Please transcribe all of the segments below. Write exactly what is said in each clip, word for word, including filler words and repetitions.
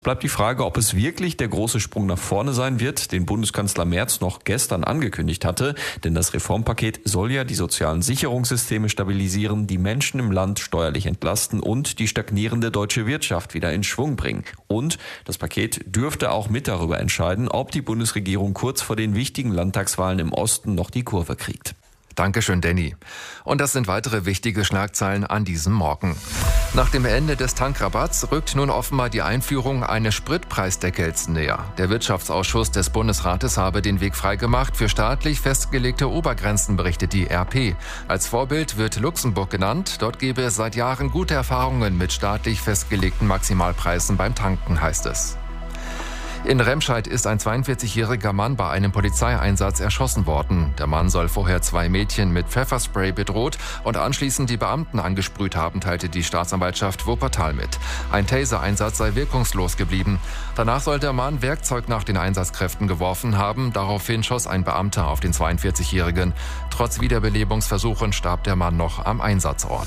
Bleibt die Frage, ob es wirklich der große Sprung nach vorne sein wird, den Bundeskanzler Merz noch gestern angekündigt hatte. Denn das Reformpaket soll ja die sozialen Sicherungssysteme stabilisieren, die Menschen im Land steuerlich entlasten und die stagnierende deutsche Wirtschaft wieder in Schwung bringen. Und das Paket dürfte auch mit darüber entscheiden, ob die Bundesregierung kurz vor den wichtigen Landtagswahlen im Osten noch die Kurve kriegt. Dankeschön, Danny. Und das sind weitere wichtige Schlagzeilen an diesem Morgen. Nach dem Ende des Tankrabatts rückt nun offenbar die Einführung eines Spritpreisdeckels näher. Der Wirtschaftsausschuss des Bundesrates habe den Weg freigemacht für staatlich festgelegte Obergrenzen, berichtet die R P. Als Vorbild wird Luxemburg genannt. Dort gebe es seit Jahren gute Erfahrungen mit staatlich festgelegten Maximalpreisen beim Tanken, heißt es. In Remscheid ist ein zweiundvierzigjähriger Mann bei einem Polizeieinsatz erschossen worden. Der Mann soll vorher zwei Mädchen mit Pfefferspray bedroht und anschließend die Beamten angesprüht haben, teilte die Staatsanwaltschaft Wuppertal mit. Ein Taser-Einsatz sei wirkungslos geblieben. Danach soll der Mann Werkzeug nach den Einsatzkräften geworfen haben. Daraufhin schoss ein Beamter auf den zweiundvierzigjährigen. Trotz Wiederbelebungsversuchen starb der Mann noch am Einsatzort.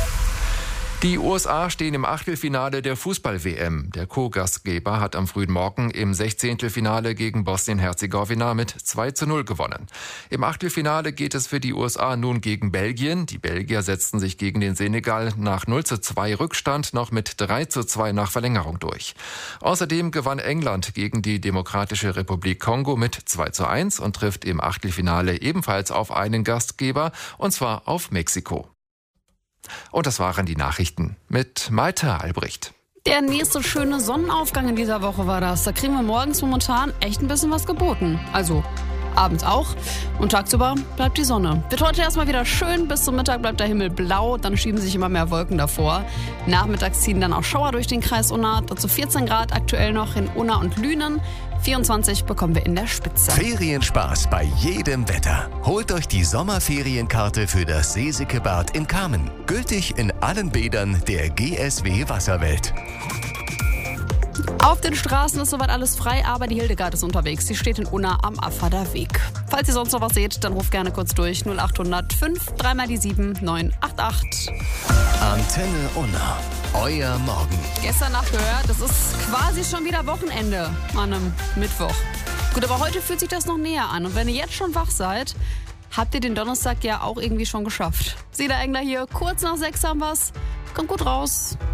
Die U S A stehen im Achtelfinale der Fußball-W M. Der Co-Gastgeber hat am frühen Morgen im Sechzehntelfinale gegen Bosnien-Herzegowina mit zwei zu null gewonnen. Im Achtelfinale geht es für die U S A nun gegen Belgien. Die Belgier setzten sich gegen den Senegal nach null zu zwei Rückstand noch mit drei zu zwei nach Verlängerung durch. Außerdem gewann England gegen die Demokratische Republik Kongo mit zwei zu eins und trifft im Achtelfinale ebenfalls auf einen Gastgeber, und zwar auf Mexiko. Und das waren die Nachrichten mit Malte Albrecht. Der nächste schöne Sonnenaufgang in dieser Woche war das. Da kriegen wir morgens momentan echt ein bisschen was geboten. Also abends auch. Und tagsüber bleibt die Sonne. Wird heute erstmal wieder schön. Bis zum Mittag bleibt der Himmel blau. Dann schieben sich immer mehr Wolken davor. Nachmittags ziehen dann auch Schauer durch den Kreis Unna. Dazu vierzehn Grad aktuell noch in Unna und Lünen. vierundzwanzig bekommen wir in der Spitze. Ferienspaß bei jedem Wetter. Holt euch die Sommerferienkarte für das Seesikebad in Kamen. Gültig in allen Bädern der G S W Wasserwelt. Auf den Straßen ist soweit alles frei, aber die Hildegard ist unterwegs. Sie steht in Unna am Affader Weg. Falls ihr sonst noch was seht, dann ruft gerne kurz durch null acht hundert fünf drei mal die sieben neun acht acht. Antenne Unna. Euer Morgen. Gestern Nacht gehört, es ist quasi schon wieder Wochenende an einem Mittwoch. Gut, aber heute fühlt sich das noch näher an. Und wenn ihr jetzt schon wach seid, habt ihr den Donnerstag ja auch irgendwie schon geschafft. Siedler Engler hier, kurz nach sechs haben wir's. Kommt gut raus.